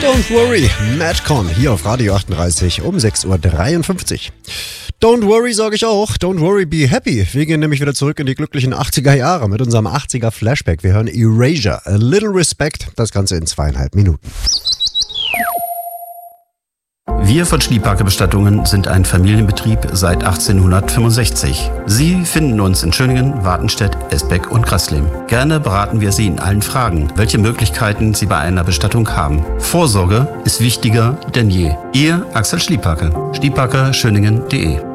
Don't Worry, Madcon hier auf Radio 38 um 6.53 Uhr. Don't worry, sage ich auch. Don't worry, be happy. Wir gehen nämlich wieder zurück in die glücklichen 80er Jahre mit unserem 80er Flashback. Wir hören Erasure, A Little Respect, das Ganze in 2,5 Minuten. Wir von Schliepacker Bestattungen sind ein Familienbetrieb seit 1865. Sie finden uns in Schöningen, Wartenstedt, Esbeck und Grassleben. Gerne beraten wir Sie in allen Fragen, welche Möglichkeiten Sie bei einer Bestattung haben. Vorsorge ist wichtiger denn je. Ihr Axel Schliepacker, schliepacker-schöningen.de